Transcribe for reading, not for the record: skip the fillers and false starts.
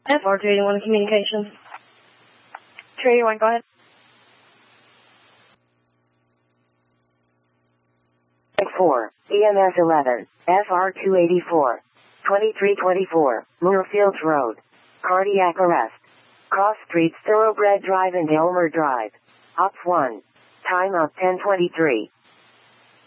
FR281 communications. 281, go ahead. 4, EMS 11, FR284, 2324, Moorfields Road. Cardiac arrest. Cross Streets Thoroughbred Drive and Elmer Drive. Ops 1. Time of 10:23.